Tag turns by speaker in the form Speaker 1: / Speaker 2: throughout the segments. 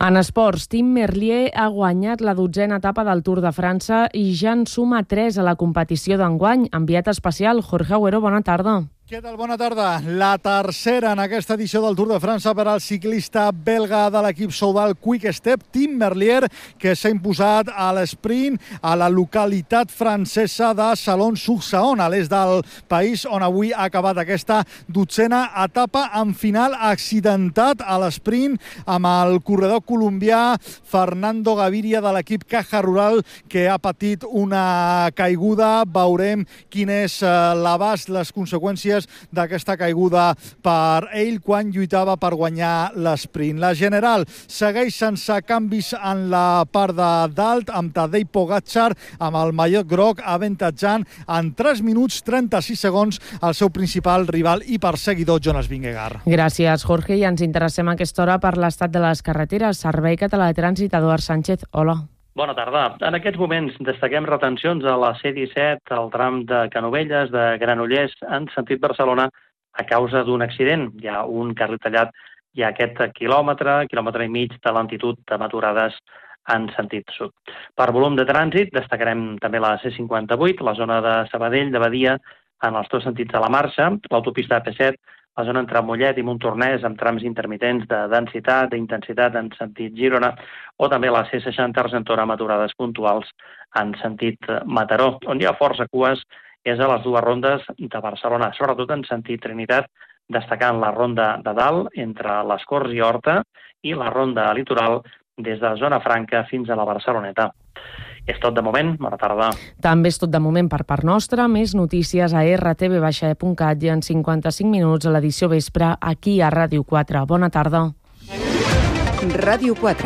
Speaker 1: En esports, Tim Merlier ha guanyat la 12a etapa del Tour de França i ja en suma 3 a la competició d'enguany. Enviat especial, Jorge Agüero, bona tarda.
Speaker 2: Què tal? Bona tarda. La tercera en aquesta edició del Tour de França per al ciclista belga de l'equip Soudal Quick Step, Tim Merlier, que s'ha imposat a l'esprint a la localitat francesa de Salon-sur-Saône, a l'est del país, on avui ha acabat aquesta 12a etapa en final accidentat a l'esprint amb el corredor colombià Fernando Gaviria de l'equip Caja Rural, que ha patit una caiguda. Veurem quin és l'abast, les conseqüències d'aquesta caiguda per ell quan lluitava per guanyar l'esprint. La general segueix sense canvis en la part de dalt, amb Tadej Pogačar amb el mallot groc avantatjant en 3 minuts 36 segons el seu principal rival i perseguidor Jonas Vingegaard.
Speaker 1: Gràcies, Jorge, i ens interessem a aquesta hora per l'estat de les carreteres. Servei Català de Trànsit, Eduard Sánchez, hola.
Speaker 3: Bona tarda. En aquests moments destaquem retencions a la C-17, al tram de Canovelles, de Granollers, en sentit Barcelona, a causa d'un accident. Hi ha un carril tallat, hi ha aquest quilòmetre i mig de lentitud de aturades en sentit sud. Per volum de trànsit, destacarem també la C-58, la zona de Sabadell, de Badia, en els dos sentits de la marxa, l'autopista AP7, la zona entre Mollet i Montornès amb trams intermitents de densitat, d'intensitat en sentit Girona, o també la C60 Argentona amb aturades puntuals en sentit Mataró. On hi ha força cues és a les dues rondes de Barcelona, sobretot en sentit Trinitat, destacant la ronda de dalt entre les Corts i Horta i la ronda litoral des de Zona Franca fins a la Barceloneta. És tot de moment. Bona tarda.
Speaker 1: També és tot de moment per part nostra. Més notícies a rtv-e.cat i en 55 minuts a l'edició vespre aquí a Ràdio 4. Bona tarda.
Speaker 4: Ràdio 4.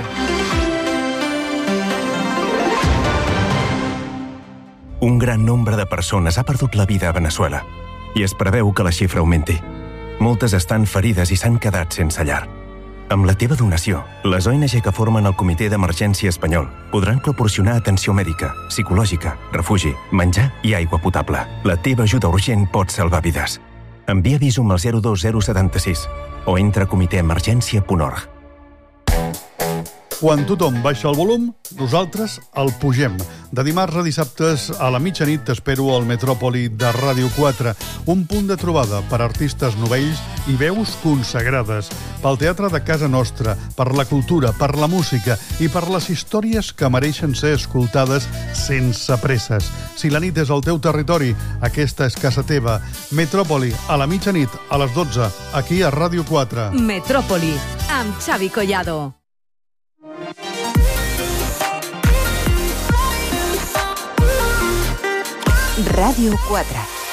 Speaker 5: Un gran nombre de persones ha perdut la vida a Veneçuela i es preveu que la xifra augmenti. Moltes estan ferides i s'han quedat sense llar. Amb la teva donació, les ONG que formen el Comitè d'Emergència Espanyol podran proporcionar atenció mèdica, psicològica, refugi, menjar i aigua potable. La teva ajuda urgent pot salvar vides. Envia Visum al 02076 o entra a comitèemergència.org.
Speaker 2: Quan tothom baixa el volum, nosaltres el pugem. De dimarts a dissabtes a la mitjanit t'espero al Metròpoli de Ràdio 4, un punt de trobada per artistes novells i veus consagrades, pel teatre de casa nostra, per la cultura, per la música i per les històries que mereixen ser escoltades sense presses. Si la nit és el teu territori, aquesta és casa teva. Metròpoli, a la mitjanit, a les 12, aquí a Ràdio 4.
Speaker 4: Metròpoli, amb Xavi Collado. Ràdio 4.